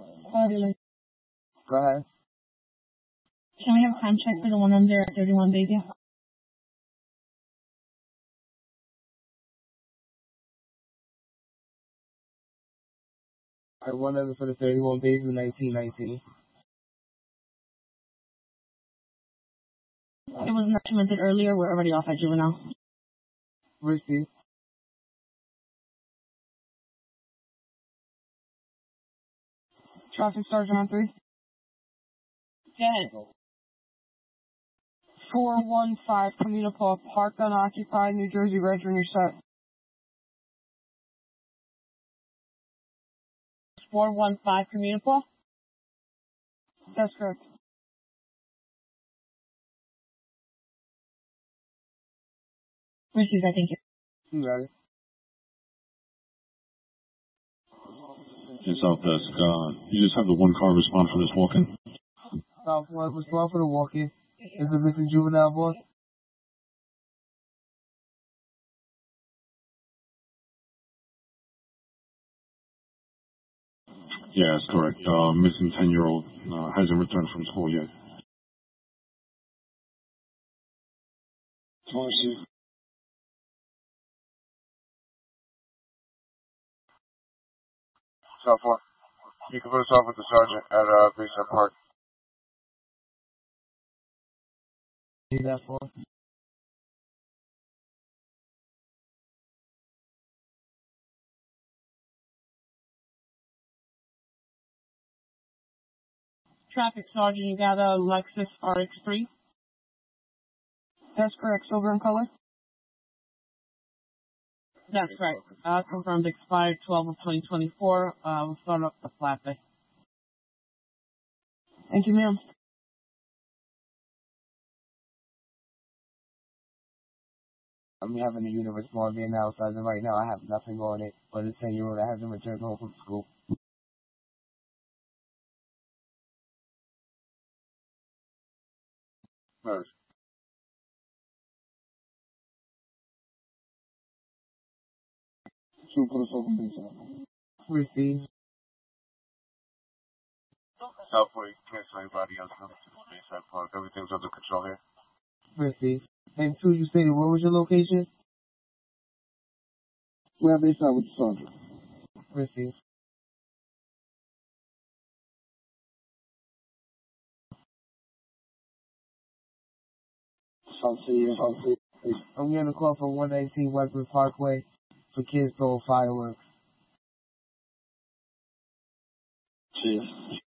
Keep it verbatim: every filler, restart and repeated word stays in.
Fabulous. Go ahead. Can we have a time check for the one under thirty-one baby? I one under for the thirty-one baby, nineteen nineteen. It was documented earlier. We're already off at juvenile. Receive. Traffic sergeant on three. Dead. four one five Communipaw, parked unoccupied, New Jersey, registering your set. four one five Communipaw? That's correct. Received, I think. You got it. Hey, Southwest, uh, you just have the one car respond for this walk-in? Southwest, respond for the walk-in. Is it missing juvenile, boss? Yeah, that's correct. Uh, missing ten-year-old uh, hasn't returned from school yet. Marcy. Southwest. You can put us off with the sergeant at uh, Bayside Park. Need that for? Traffic sergeant, you got a Lexus R X three? That's correct. Silver in color? That's right. Uh, confirmed expired twelve of twenty twenty-four. Uh, we'll start up the flat day. Thank you, ma'am. I'm having a unit respond there now, so as of right now, I have nothing on it, but it's ten-year-old that hasn't returned home from school. Nurse. Shoot, put us over Bayside. Receive. Southwest, cancel anybody else coming to the Bayside Park. Everything's under control here. Receive. And two, you stated, what was your location? We're at Bayside with the sergeant. Receive. South City, South City. I'm getting a call from one nineteen Westwood Parkway for kids throwing fireworks. Cheers.